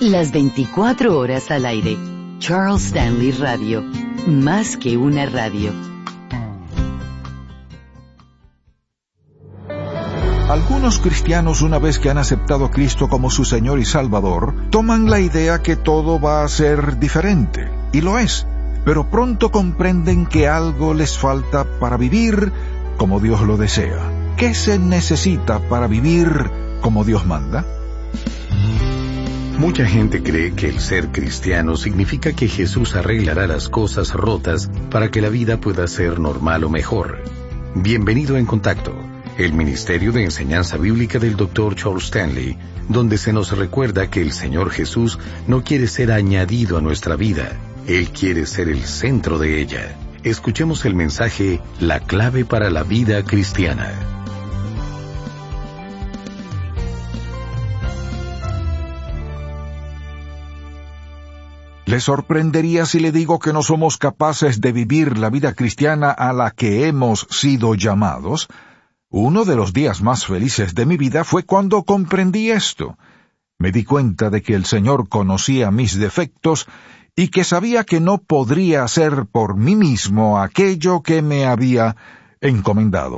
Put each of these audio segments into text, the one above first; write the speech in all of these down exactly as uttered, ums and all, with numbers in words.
Las veinticuatro horas al aire. Charles Stanley Radio. Más que una radio. Algunos cristianos, una vez que han aceptado a Cristo como su Señor y Salvador, toman la idea que todo va a ser diferente, y lo es, pero pronto comprenden que algo les falta para vivir como Dios lo desea. ¿Qué se necesita para vivir como Dios manda? Mucha gente cree que el ser cristiano significa que Jesús arreglará las cosas rotas para que la vida pueda ser normal o mejor. Bienvenido a En Contacto, el Ministerio de Enseñanza Bíblica del doctor Charles Stanley, donde se nos recuerda que el Señor Jesús no quiere ser añadido a nuestra vida, Él quiere ser el centro de ella. Escuchemos el mensaje, La clave para la vida cristiana. ¿Le sorprendería si le digo que no somos capaces de vivir la vida cristiana a la que hemos sido llamados? Uno de los días más felices de mi vida fue cuando comprendí esto. Me di cuenta de que el Señor conocía mis defectos y que sabía que no podría hacer por mí mismo aquello que me había encomendado.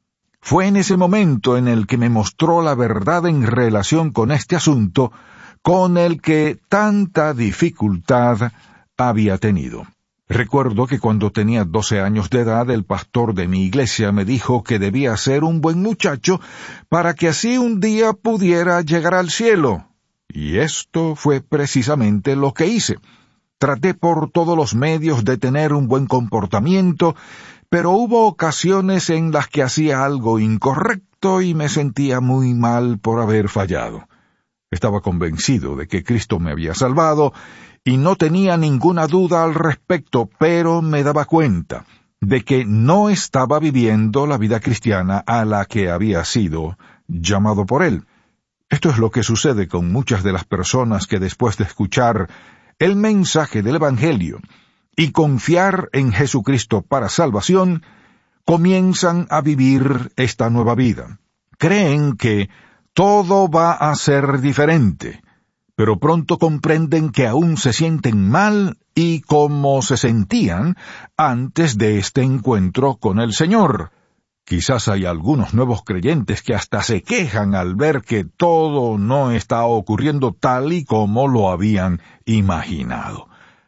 Fue en ese momento en el que me mostró la verdad en relación con este asunto, con el que tanta dificultad había tenido. Recuerdo que cuando tenía doce años de edad, el pastor de mi iglesia me dijo que debía ser un buen muchacho para que así un día pudiera llegar al cielo. Y esto fue precisamente lo que hice. Traté por todos los medios de tener un buen comportamiento, pero hubo ocasiones en las que hacía algo incorrecto y me sentía muy mal por haber fallado. Estaba convencido de que Cristo me había salvado y no tenía ninguna duda al respecto, pero me daba cuenta de que no estaba viviendo la vida cristiana a la que había sido llamado por Él. Esto es lo que sucede con muchas de las personas que después de escuchar el mensaje del Evangelio y confiar en Jesucristo para salvación, comienzan a vivir esta nueva vida. Creen que todo va a ser diferente, pero pronto comprenden que aún se sienten mal y como se sentían antes de este encuentro con el Señor. Quizás hay algunos nuevos creyentes que hasta se quejan al ver que todo no está ocurriendo tal y como lo habían imaginado.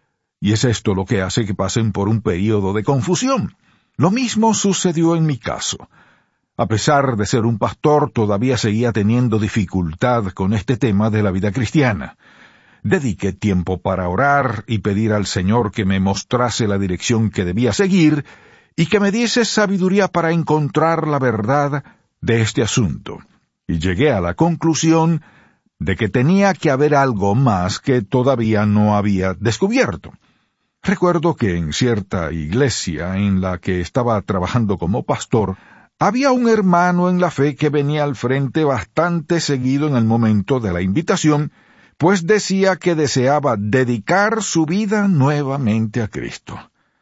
Y es esto lo que hace que pasen por un período de confusión. Lo mismo sucedió en mi caso. A pesar de ser un pastor, todavía seguía teniendo dificultad con este tema de la vida cristiana. Dediqué tiempo para orar y pedir al Señor que me mostrase la dirección que debía seguir y que me diese sabiduría para encontrar la verdad de este asunto. Y llegué a la conclusión de que tenía que haber algo más que todavía no había descubierto. Recuerdo que en cierta iglesia en la que estaba trabajando como pastor, había un hermano en la fe que venía al frente bastante seguido en el momento de la invitación, pues decía que deseaba dedicar su vida nuevamente a Cristo.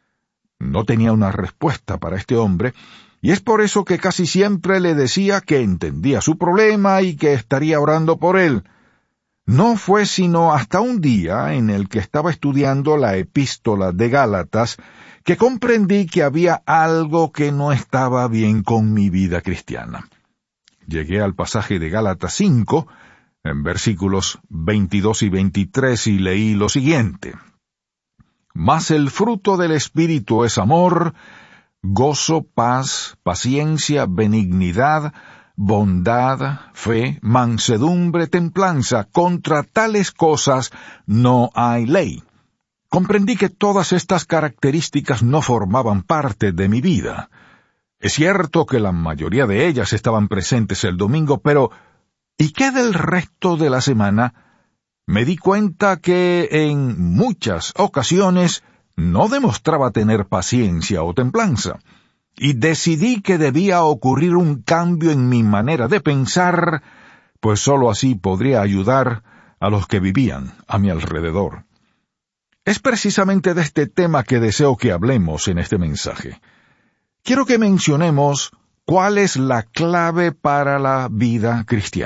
No tenía una respuesta para este hombre, y es por eso que casi siempre le decía que entendía su problema y que estaría orando por él. No fue sino hasta un día en el que estaba estudiando la epístola de Gálatas que comprendí que había algo que no estaba bien con mi vida cristiana. Llegué al pasaje de Gálatas cinco, en versículos veintidós y veintitrés, y leí lo siguiente: Mas el fruto del Espíritu es amor, gozo, paz, paciencia, benignidad, bondad, fe, mansedumbre, templanza. Contra tales cosas no hay ley. Comprendí que todas estas características no formaban parte de mi vida. Es cierto que la mayoría de ellas estaban presentes el domingo, pero ¿y qué del resto de la semana? Me di cuenta que en muchas ocasiones no demostraba tener paciencia o templanza, y decidí que debía ocurrir un cambio en mi manera de pensar, pues sólo así podría ayudar a los que vivían a mi alrededor. Es precisamente de este tema que deseo que hablemos en este mensaje. Quiero que mencionemos cuál es la clave para la vida cristiana.